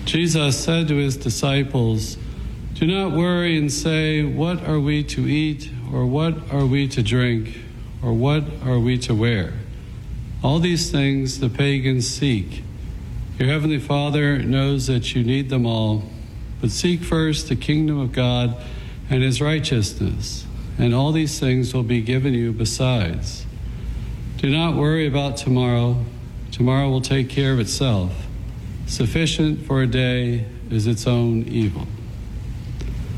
Jesus said to his disciples, "Do not worry and say, 'What are we to eat?' or 'What are we to drink?' or 'What are we to wear?' All these things the pagans seek. Your heavenly Father knows that you need them all. But seek first the kingdom of God and his righteousness, and all these things will be given you besides. Do not worry about tomorrow. Tomorrow will take care of itself. Sufficient for a day is its own evil."